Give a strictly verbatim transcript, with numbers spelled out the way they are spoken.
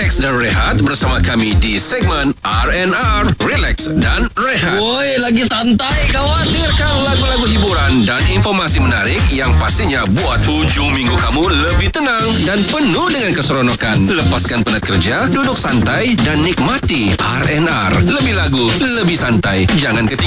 Relax dan rehat bersama kami di segmen R and R, Relax dan Rehat. Woi, lagi santai kawan. Dengarkan lagu-lagu hiburan dan informasi menarik yang pastinya buat hujung minggu kamu lebih tenang dan penuh dengan keseronokan. Lepaskan penat kerja, duduk santai dan nikmati R and R. Lebih lagu, lebih santai. Jangan ketinggalan.